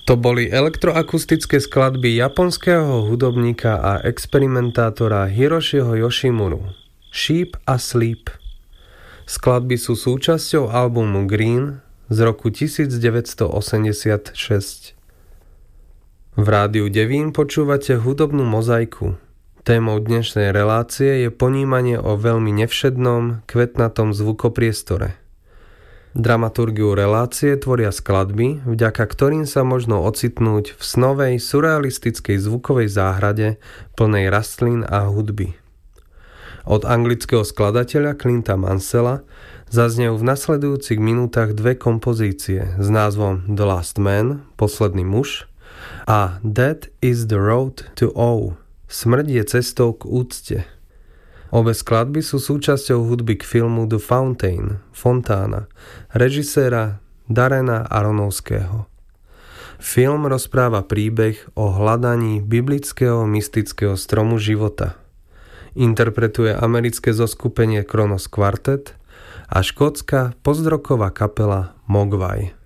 To boli elektroakustické skladby japonského hudobníka a experimentátora Hiroshiho Yoshimuru. Sheep Asleep. Skladby sú súčasťou albumu Green z roku 1986. V Rádiu Devín počúvate hudobnú mozaiku. Témou dnešnej relácie je ponímanie o veľmi nevšednom, kvetnatom zvukopriestore. Dramaturgiu relácie tvoria skladby, vďaka ktorým sa možno ocitnúť v snovej, surrealistickej zvukovej záhrade plnej rastlín a hudby. Od anglického skladateľa Clinta Mansella zaznejú v nasledujúcich minútach dve kompozície s názvom The Last Man, Posledný muž, a Death is the Road to Awe, Smrť je cestou k úcte. Obe skladby sú súčasťou hudby k filmu The Fountain, Fontána, režiséra Darrena Aronofského. Film rozpráva príbeh o hľadaní biblického mystického stromu života. Interpretuje americké zoskupenie Kronos Quartet a škótska postroková kapela Mogwai.